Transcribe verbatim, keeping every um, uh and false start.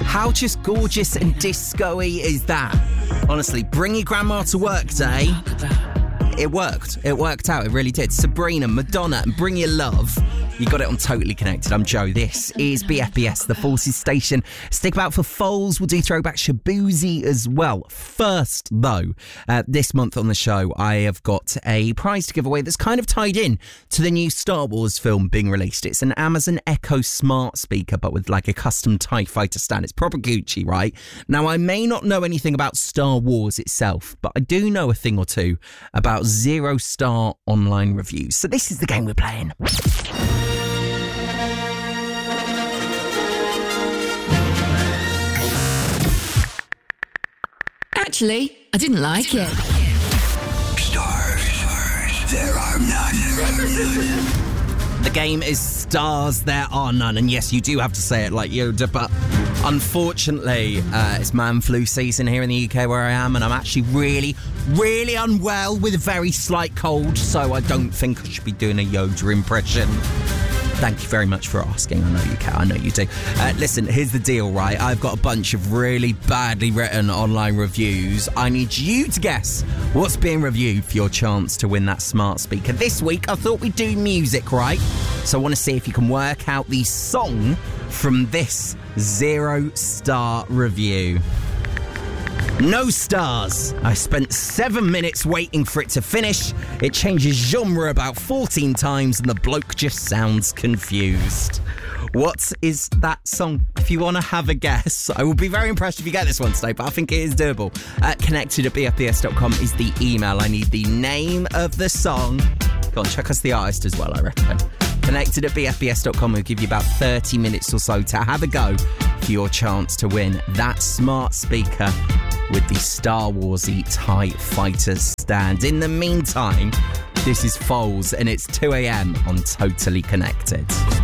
How just gorgeous and disco-y is that? Honestly, bring your grandma to work day. It worked. It worked out. It really did. Sabrina, Madonna, and Bring Your Love. You got it on Totally Connected. I'm Joe. This is B F B S, the Forces Station. Stick about for Foals. We'll do Throwback Shaboozey as well. First, though, uh, this month on the show, I have got a prize to give away that's kind of tied in to the new Star Wars film being released. It's an Amazon Echo smart speaker, but with like a custom TIE Fighter stand. It's proper Gucci, right? Now, I may not know anything about Star Wars itself, but I do know a thing or two about zero-star online reviews. So this is the game we're playing. Actually, I didn't like it. Stars, there are none. The game is Stars, There Are None. And yes, you do have to say it like Yoda, but unfortunately, uh, it's man flu season here in the U K where I am, and I'm actually really, really unwell with a very slight cold, so I don't think I should be doing a Yoda impression. Thank you very much for asking. I know you can. I know you do. Uh, listen, here's the deal, right? I've got a bunch of really badly written online reviews. I need you to guess what's being reviewed for your chance to win that smart speaker. This week, I thought we'd do music, right? So I want to see if you can work out the song from this zero-star review. No stars. I spent seven minutes waiting for it to finish. It changes genre about fourteen times and the bloke just sounds confused. What is that song? If you want to have a guess, I will be very impressed if you get this one today, but I think it is doable. Uh, connected at b f b s dot com is the email. I need the name of the song. Go on, check us the artist as well, I reckon. Connected at b f b s dot com will give you about thirty minutes or so to have a go for your chance to win that smart speaker with the Star Warsy TIE Fighter stand. In the meantime, this is Foals and it's two a.m. on Totally Connected.